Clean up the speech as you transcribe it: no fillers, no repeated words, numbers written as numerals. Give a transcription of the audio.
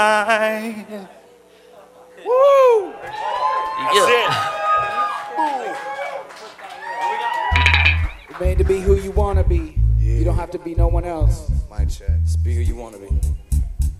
Woo! Yeah. You're made to be who you want to be. Yeah. You don't have to be no one else. Mic check. Just be who you want to be.